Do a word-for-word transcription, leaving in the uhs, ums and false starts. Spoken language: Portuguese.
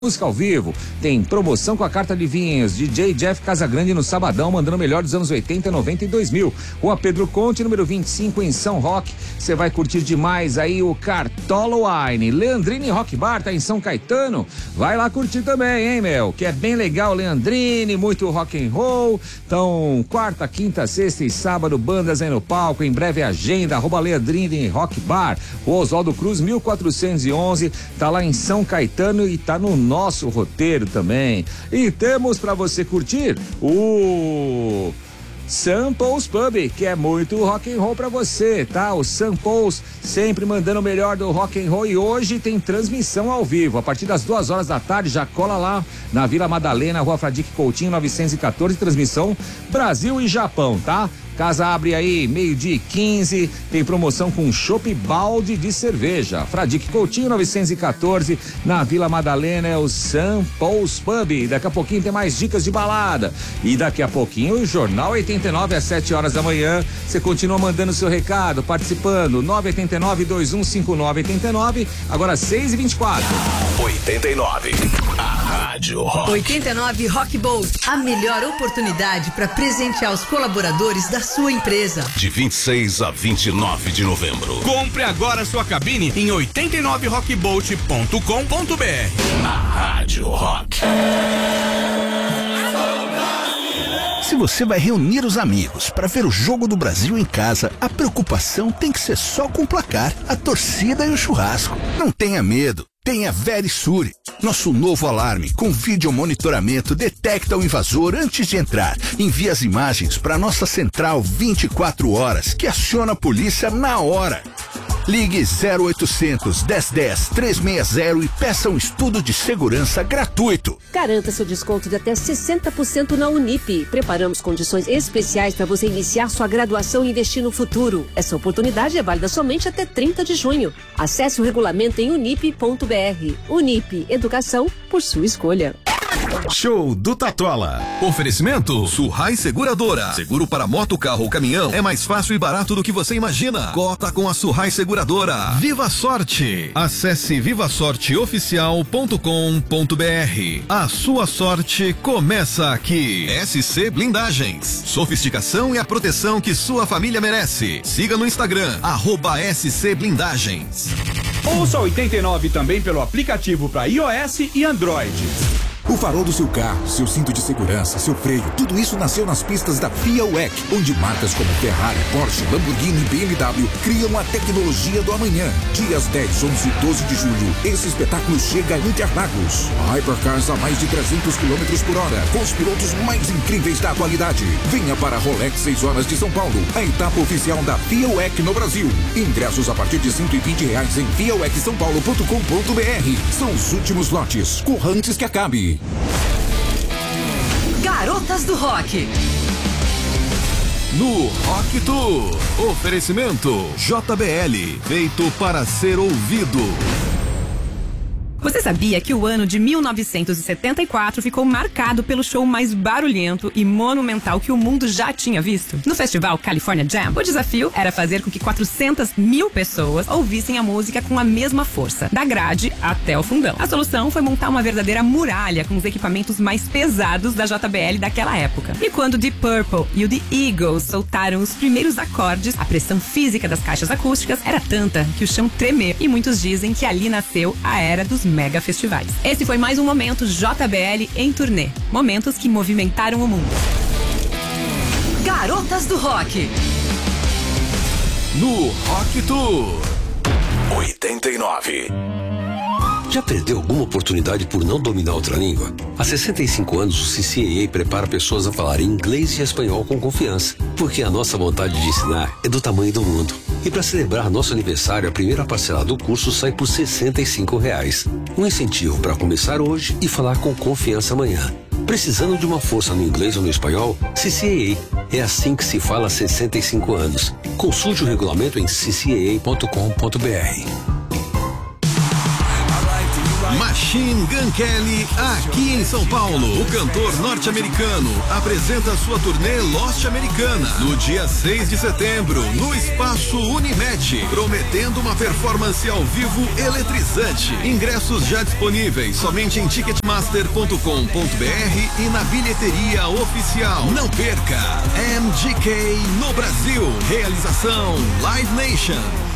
Música ao vivo, tem promoção com a carta de vinhos, D J Jeff Casagrande no sabadão, mandando o melhor dos anos oitenta, noventa e dois mil. Rua Pedro Conte, número vinte e cinco, em São Roque. Você vai curtir demais aí o Cartola Wine. Leandrini Rock Bar, tá em São Caetano. Vai lá curtir também, hein, meu? Que é bem legal, Leandrini, muito rock and roll. Então, quarta, quinta, sexta e sábado, bandas aí no palco. Em breve agenda, arroba Leandrini Rock Bar. O Oswaldo Cruz, mil quatrocentos e onze, tá lá em São Caetano e tá no nosso roteiro também. E temos para você curtir o Samples Pub, que é muito rock and roll para você, tá? O Samples sempre mandando o melhor do rock and roll, e hoje tem transmissão ao vivo a partir das duas horas da tarde. Já cola lá na Vila Madalena, Rua Fradique Coutinho novecentos e quatorze, transmissão Brasil e Japão, tá? Casa abre aí meio-dia e quinze, tem promoção com chopp balde de cerveja. Fradique Coutinho novecentos e quatorze, na Vila Madalena, é o Samples Pub. Daqui a pouquinho tem mais dicas de balada. E daqui a pouquinho o Jornal oitenta e nove às sete horas da manhã. Você continua mandando seu recado, participando. nove oito nove, dois um cinco nove oito nove, agora seis e vinte e quatro. oitenta e nove, a Rádio Rock. oitenta e nove Rock Bolt, a melhor oportunidade para presentear os colaboradores da sua empresa. De vinte e seis a vinte e nove de novembro. Compre agora sua cabine em oitenta e nove rock bolt ponto com ponto b r. A Rádio Rock. Se você vai reunir os amigos para ver o jogo do Brasil em casa, a preocupação tem que ser só com o placar, a torcida e o churrasco. Não tenha medo. Tenha Verisure. Nosso novo alarme com vídeo monitoramento detecta o invasor antes de entrar. Envia as imagens para nossa central vinte e quatro horas, que aciona a polícia na hora. Ligue zero oitocentos, dez dez, trezentos e sessenta e peça um estudo de segurança gratuito. Garanta seu desconto de até sessenta por cento na Unip. Preparamos condições especiais para você iniciar sua graduação e investir no futuro. Essa oportunidade é válida somente até trinta de junho. Acesse o regulamento em unip ponto b r. Unip, educação por sua escolha. Show do Tatola. Oferecimento Surrai Seguradora. Seguro para moto, carro ou caminhão é mais fácil e barato do que você imagina. Cota com a Surrai Seguradora. Viva Sorte. Acesse viva sorte oficial ponto com ponto b r. A sua sorte começa aqui. S C Blindagens. Sofisticação e a proteção que sua família merece. Siga no Instagram, arroba S C Blindagens. Ouça oitenta e nove também pelo aplicativo para iOS e Android. O farol do seu carro, seu cinto de segurança, seu freio, tudo isso nasceu nas pistas da FIA W E C, onde marcas como Ferrari, Porsche, Lamborghini e B M W criam a tecnologia do amanhã. Dias dez, onze e doze de julho, esse espetáculo chega a Interlagos. Hypercars a mais de trezentos quilômetros por hora, com os pilotos mais incríveis da atualidade. Venha para a Rolex seis horas de São Paulo, a etapa oficial da FIA W E C no Brasil. Ingressos a partir de cento e vinte reais em via w e c são paulo ponto com ponto b r. São os últimos lotes, corra antes que acabe. Garotas do Rock. No Rock Tour, oferecimento J B L, feito para ser ouvido. Você sabia que o ano de mil novecentos e setenta e quatro ficou marcado pelo show mais barulhento e monumental que o mundo já tinha visto? No festival California Jam, o desafio era fazer com que quatrocentas mil pessoas ouvissem a música com a mesma força, da grade até o fundão. A solução foi montar uma verdadeira muralha com os equipamentos mais pesados da J B L daquela época. E quando Deep Purple e o The Eagles soltaram os primeiros acordes, a pressão física das caixas acústicas era tanta que o chão tremeu, e muitos dizem que ali nasceu a era dos mega festivais. Esse foi mais um momento J B L em turnê. Momentos que movimentaram o mundo. Garotas do Rock. No Rock Tour. oitenta e nove. Já perdeu alguma oportunidade por não dominar outra língua? Há sessenta e cinco anos, o C C A A prepara pessoas a falarem inglês e espanhol com confiança, porque a nossa vontade de ensinar é do tamanho do mundo. E para celebrar nosso aniversário, a primeira parcela do curso sai por sessenta e cinco reais. Um incentivo para começar hoje e falar com confiança amanhã. Precisando de uma força no inglês ou no espanhol? C C A A. É assim que se fala há sessenta e cinco anos. Consulte o regulamento em c c a a ponto com ponto b r. Machine Gun Kelly, aqui em São Paulo. O cantor norte-americano apresenta sua turnê Lost Americana no dia seis de setembro, no Espaço Unimed, prometendo uma performance ao vivo eletrizante. Ingressos já disponíveis somente em ticketmaster ponto com ponto b r e na bilheteria oficial. Não perca! M G K no Brasil. Realização Live Nation.